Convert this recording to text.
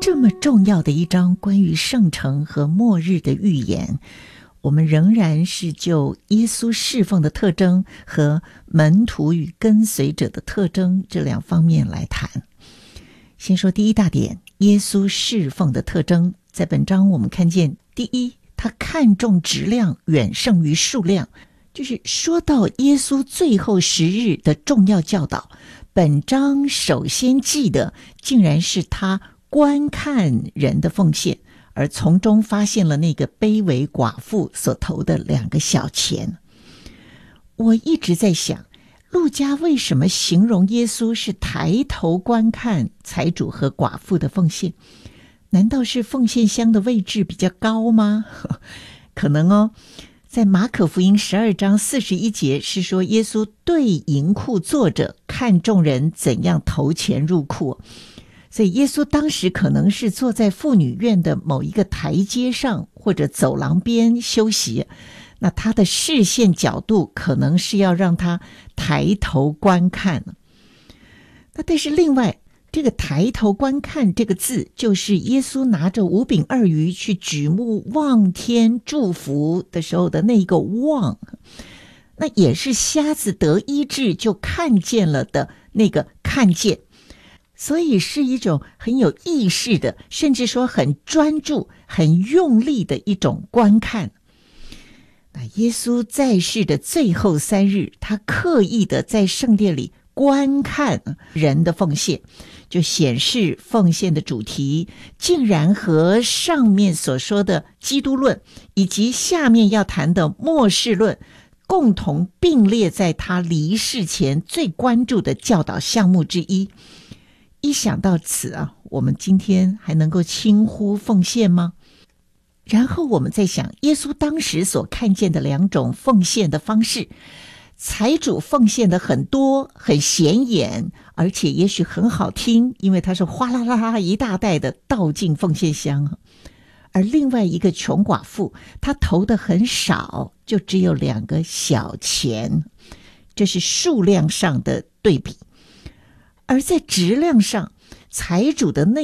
这么重要的一章关于圣城和末日的预言，我们仍然是就耶稣侍奉的特征和门徒与跟随者的特征这两方面来谈。先说第一大点，耶稣侍奉的特征。在本章我们看见，第一，他看重质量远胜于数量，就是说到耶稣最后10日的重要教导，本章首先记的竟然是他观看人的奉献，而从中发现了那个卑微寡妇所投的2个小钱。我一直在想，路加为什么形容耶稣是抬头观看财主和寡妇的奉献？难道是奉献箱的位置比较高吗？可能哦。在马可福音12章41节是说，耶稣对银库坐着，看众人怎样投钱入库。所以耶稣当时可能是坐在妇女院的某一个台阶上或者走廊边休息，那他的视线角度可能是要让他抬头观看。那但是另外，这个抬头观看这个字，就是耶稣拿着5饼2鱼去举目望天祝福的时候的那个望，那也是瞎子得医治就看见了的那个看见。所以是一种很有意识的，甚至说很专注很用力的一种观看。那耶稣在世的最后3日，他刻意的在圣殿里观看人的奉献，就显示奉献的主题竟然和上面所说的基督论以及下面要谈的末世论共同并列在他离世前最关注的教导项目之一。一想到此啊，我们今天还能够轻忽奉献吗？然后我们再想耶稣当时所看见的2种奉献的方式，财主奉献的很多很显眼，而且也许很好听，因为他是哗啦啦一大袋的倒进奉献箱。而另外一个穷寡妇，她投的很少，就只有2个小钱，这是数量上的对比。而在质量上，财主的那